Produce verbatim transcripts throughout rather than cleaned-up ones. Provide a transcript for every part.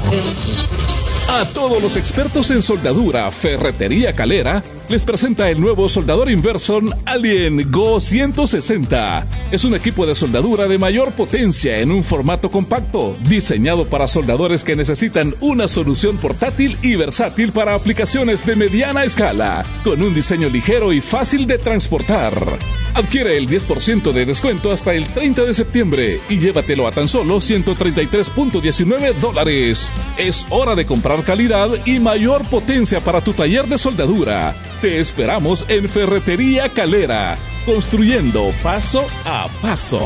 A todos los expertos en soldadura, Ferretería Calera les presenta el nuevo soldador Inverson Alien Go ciento sesenta. Es un equipo de soldadura de mayor potencia en un formato compacto, diseñado para soldadores que necesitan una solución portátil y versátil para aplicaciones de mediana escala, con un diseño ligero y fácil de transportar. Adquiere el diez por ciento de descuento hasta el treinta de septiembre y llévatelo a tan solo ciento treinta y tres punto diecinueve dólares. Es hora de comprar calidad y mayor potencia para tu taller de soldadura. Te esperamos en Ferretería Calera, construyendo paso a paso.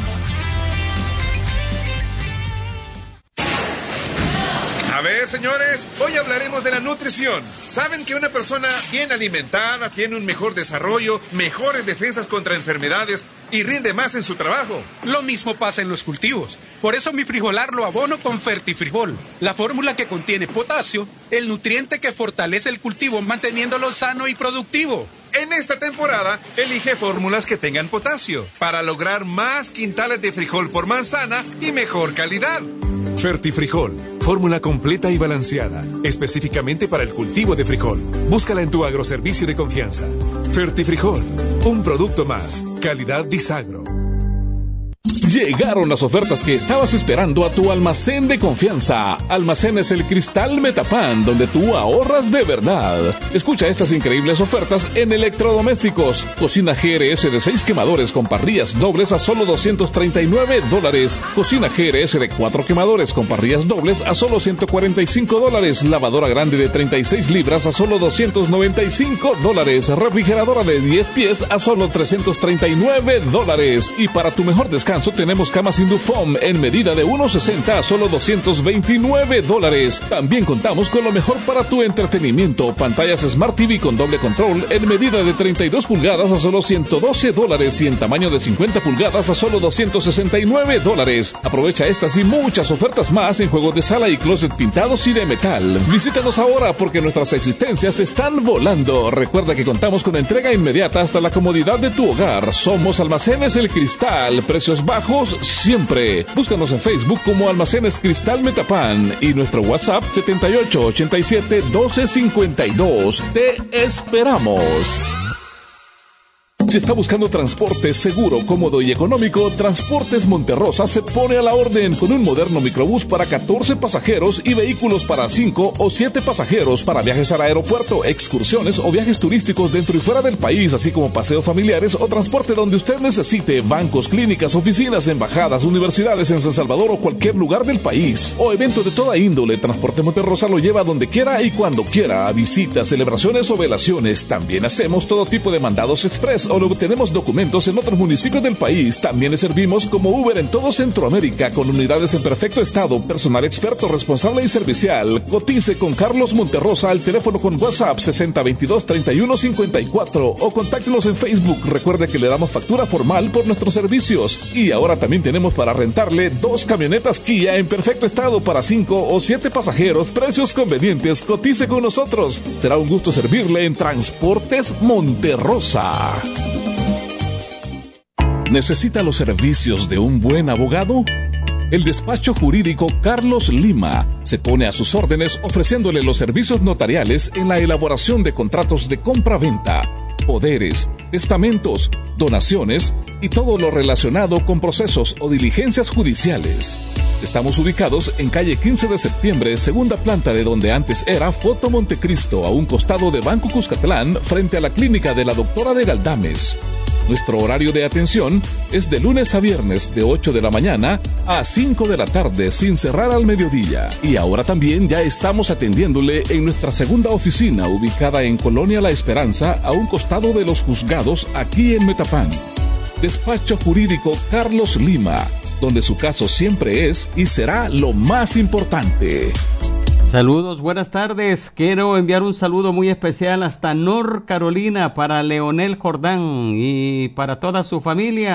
A ver, señores, hoy hablaremos de la nutrición. ¿Saben que una persona bien alimentada tiene un mejor desarrollo, mejores defensas contra enfermedades y rinde más en su trabajo? Lo mismo pasa en los cultivos. Por eso mi frijolar lo abono con Fertifrijol, la fórmula que contiene potasio, el nutriente que fortalece el cultivo manteniéndolo sano y productivo. En esta temporada, elige fórmulas que tengan potasio para lograr más quintales de frijol por manzana y mejor calidad. Fertifrijol, fórmula completa y balanceada, específicamente para el cultivo de frijol. Búscala en tu agroservicio de confianza. Fertifrijol, un producto más. Calidad Disagro. Llegaron las ofertas que estabas esperando a tu almacén de confianza. Almacenes El Cristal Metapan, donde tú ahorras de verdad. Escucha estas increíbles ofertas en electrodomésticos. Cocina G R S de seis quemadores con parrillas dobles a solo doscientos treinta y nueve dólares. Cocina G R S de cuatro quemadores con parrillas dobles a solo ciento cuarenta y cinco dólares. Lavadora grande de treinta y seis libras a solo doscientos noventa y cinco dólares. Refrigeradora de diez pies a solo trescientos treinta y nueve dólares. Y para tu mejor descanso, tenemos camas Indufom en medida de uno sesenta a solo doscientos veintinueve dólares. También contamos con lo mejor para tu entretenimiento. Pantallas Smart T V con doble control en medida de treinta y dos pulgadas a solo ciento doce dólares y en tamaño de cincuenta pulgadas a solo doscientos sesenta y nueve dólares. Aprovecha estas y muchas ofertas más en juegos de sala y closet pintados y de metal. Visítanos ahora porque nuestras existencias están volando. Recuerda que contamos con entrega inmediata hasta la comodidad de tu hogar. Somos Almacenes El Cristal. Precios bajos siempre. Búscanos en Facebook como Almacenes Cristal Metapan y nuestro WhatsApp setenta y ocho ochenta y siete doce cincuenta y dos. Te esperamos. Si está buscando transporte seguro, cómodo y económico, Transportes Monterrosa se pone a la orden con un moderno microbús para catorce pasajeros y vehículos para cinco o siete pasajeros para viajes al aeropuerto, excursiones o viajes turísticos dentro y fuera del país, así como paseos familiares o transporte donde usted necesite, bancos, clínicas, oficinas, embajadas, universidades en San Salvador o cualquier lugar del país, o evento de toda índole. Transporte Monterrosa lo lleva donde quiera y cuando quiera, a visitas, celebraciones o velaciones. También hacemos todo tipo de mandados express o luego tenemos documentos en otros municipios del país. También le servimos como Uber en todo Centroamérica con unidades en perfecto estado, personal experto, responsable y servicial. Cotice con Carlos Monterrosa al teléfono con WhatsApp sesenta veintidós treinta y uno cincuenta y cuatro o contáctenos en Facebook. Recuerde que le damos factura formal por nuestros servicios. Y ahora también tenemos para rentarle dos camionetas Kia en perfecto estado para cinco o siete pasajeros. Precios convenientes. Cotice con nosotros. Será un gusto servirle en Transportes Monterrosa. ¿Necesita los servicios de un buen abogado? El despacho jurídico Carlos Lima se pone a sus órdenes ofreciéndole los servicios notariales en la elaboración de contratos de compra-venta, poderes, testamentos, donaciones y todo lo relacionado con procesos o diligencias judiciales. Estamos ubicados en calle quince de septiembre, segunda planta de donde antes era Foto Montecristo, a un costado de Banco Cuscatlán, frente a la clínica de la doctora de Galdames. Nuestro horario de atención es de lunes a viernes de ocho de la mañana a cinco de la tarde sin cerrar al mediodía. Y ahora también ya estamos atendiéndole en nuestra segunda oficina ubicada en Colonia La Esperanza a un costado de los juzgados aquí en Metapán. Despacho Jurídico Carlos Lima, donde su caso siempre es y será lo más importante. Saludos, buenas tardes. Quiero enviar un saludo muy especial hasta North Carolina para Leonel Jordán y para toda su familia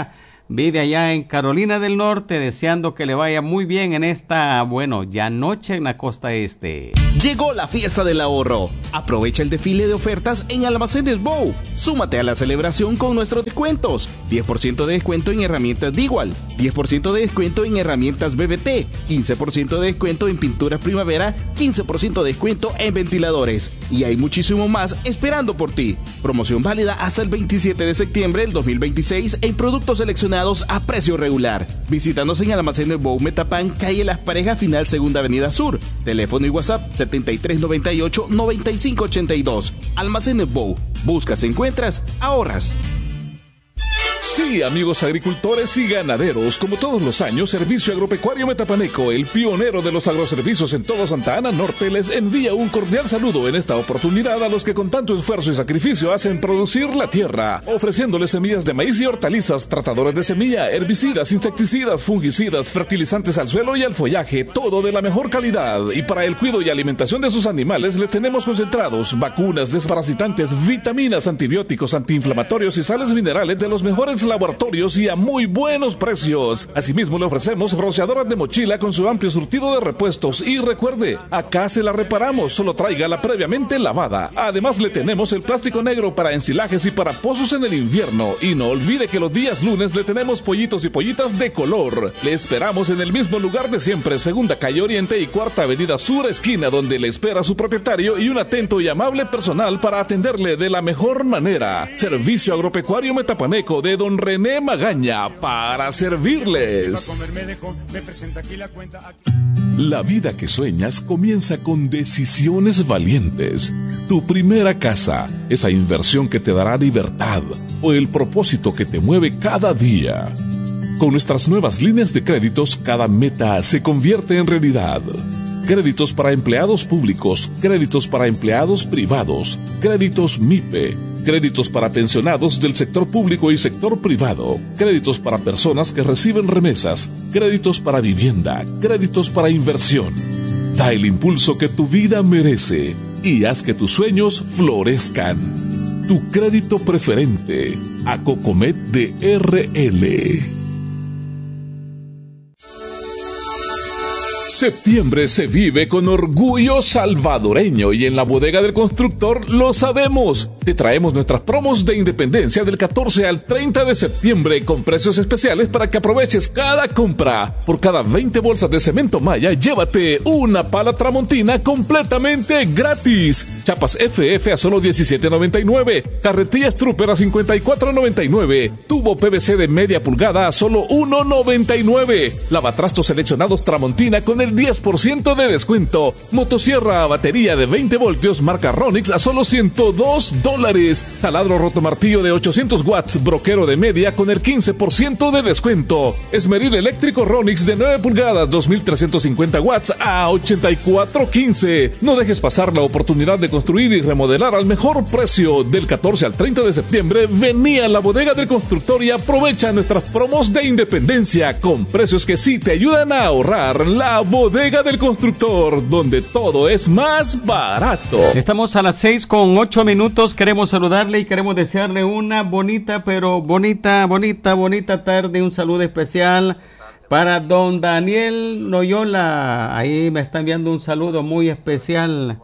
vive allá en Carolina del Norte, deseando que le vaya muy bien en esta, bueno, ya noche en la costa este. Llegó la fiesta del ahorro. Aprovecha el desfile de ofertas en Almacenes Bow. Súmate a la celebración con nuestros descuentos. diez por ciento de descuento en herramientas Digual, diez por ciento de descuento en herramientas B B T, quince por ciento de descuento en pinturas primavera, quince por ciento de descuento en ventiladores. Y hay muchísimo más esperando por ti. Promoción válida hasta el veintisiete de septiembre del dos mil veintiséis en productos seleccionados a precio regular. Visítanos en Almacenes Bow Metapán, calle Las Parejas, final Segunda Avenida Sur. Teléfono y WhatsApp setenta y tres noventa y ocho noventa y cinco ochenta y dos. Almacenes Bow. Buscas, encuentras, ahorras. Sí, amigos agricultores y ganaderos, como todos los años, Servicio Agropecuario Metapaneco, el pionero de los agroservicios en todo Santa Ana Norte, les envía un cordial saludo en esta oportunidad a los que con tanto esfuerzo y sacrificio hacen producir la tierra, ofreciéndoles semillas de maíz y hortalizas, tratadores de semilla, herbicidas, insecticidas, fungicidas, fertilizantes al suelo y al follaje, todo de la mejor calidad. Y para el cuidado y alimentación de sus animales le tenemos concentrados, vacunas, desparasitantes, vitaminas, antibióticos, antiinflamatorios y sales minerales de los mejores laboratorios y a muy buenos precios. Asimismo le ofrecemos rociadoras de mochila con su amplio surtido de repuestos y recuerde, acá se la reparamos, solo tráigala previamente lavada. Además le tenemos el plástico negro para ensilajes y para pozos en el invierno y no olvide que los días lunes le tenemos pollitos y pollitas de color. Le esperamos en el mismo lugar de siempre, Segunda Calle Oriente y Cuarta Avenida Sur esquina, donde le espera su propietario y un atento y amable personal para atenderle de la mejor manera. Servicio Agropecuario Metapaneco de Don René Magaña, para servirles. La vida que sueñas comienza con decisiones valientes. Tu primera casa, esa inversión que te dará libertad o el propósito que te mueve cada día. Con nuestras nuevas líneas de créditos, cada meta se convierte en realidad. Créditos para empleados públicos, créditos para empleados privados, créditos M I P E, créditos para pensionados del sector público y sector privado, créditos para personas que reciben remesas, créditos para vivienda, créditos para inversión. Da el impulso que tu vida merece y haz que tus sueños florezcan. Tu crédito preferente, Acocomet de R L. Septiembre se vive con orgullo salvadoreño y en la Bodega del Constructor lo sabemos. Te traemos nuestras promos de independencia del catorce al treinta de septiembre con precios especiales para que aproveches cada compra. Por cada veinte bolsas de cemento Maya, llévate una pala tramontina completamente gratis. Chapas F F a solo diecisiete noventa y nueve. Carretillas Trooper a cincuenta y cuatro noventa y nueve. Tubo P V C de media pulgada a solo uno noventa y nueve. Lavatrastos seleccionados Tramontina con el diez por ciento de descuento. Motosierra a batería de veinte voltios marca Ronix a solo ciento dos dólares. Taladro rotomartillo de ochocientos watts broquero de media con el quince por ciento de descuento. Esmeril eléctrico Ronix de nueve pulgadas dos mil trescientos cincuenta watts a ochenta y cuatro quince. No dejes pasar la oportunidad de construir y remodelar al mejor precio. Del catorce al treinta de septiembre vení a la Bodega del Constructor y aprovecha nuestras promos de independencia con precios que sí te ayudan a ahorrar. La Bodega del Constructor, donde todo es más barato. Estamos a las seis con ocho minutos. Queremos saludarle y queremos desearle una bonita, pero bonita, bonita, bonita tarde. Un saludo especial para don Daniel Noyola. Ahí me está enviando un saludo muy especial.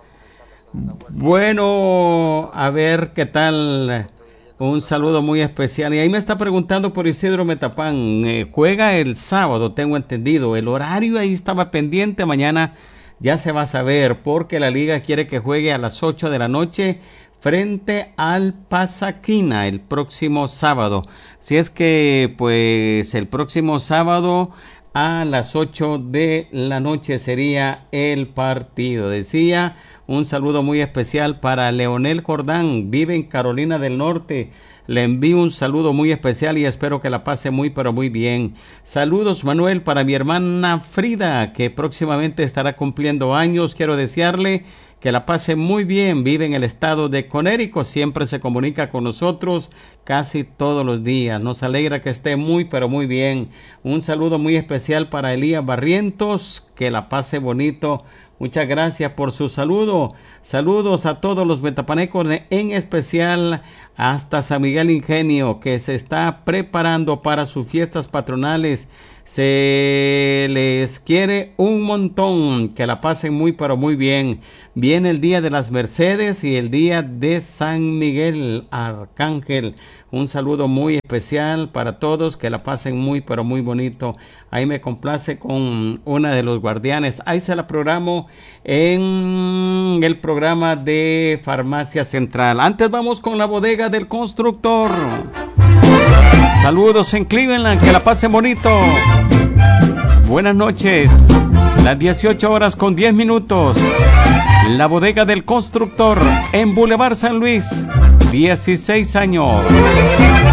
Bueno, a ver qué tal. Un saludo muy especial. Y ahí me está preguntando por Isidro Metapán. Eh, juega el sábado, tengo entendido. El horario ahí estaba pendiente. Mañana ya se va a saber porque la liga quiere que juegue a las ocho de la noche frente al Pasaquina el próximo sábado. Si es que pues el próximo sábado a las ocho de la noche sería el partido. Decía, un saludo muy especial para Leonel Jordán, vive en Carolina del Norte. Le envío un saludo muy especial y espero que la pase muy pero muy bien. Saludos, Manuel, para mi hermana Frida, que próximamente estará cumpliendo años. Quiero desearle que la pase muy bien, vive en el estado de Connecticut, siempre se comunica con nosotros casi todos los días, nos alegra que esté muy pero muy bien. Un saludo muy especial para Elías Barrientos, que la pase bonito. Muchas gracias por su saludo. Saludos a todos los metapanecos, en especial hasta San Miguel Ingenio, que se está preparando para sus fiestas patronales. Se les quiere un montón, que la pasen muy pero muy bien. Viene el día de las Mercedes y el día de San Miguel Arcángel. Un saludo muy especial para todos, que la pasen muy pero muy bonito. Ahí me complace con una de los guardianes. Ahí se la programo en el programa de Farmacia Central. Antes vamos con la bodega del constructor. Saludos en Cleveland, que la pasen bonito. Buenas noches, las dieciocho horas con diez minutos. La bodega del constructor en Boulevard San Luis, dieciséis años.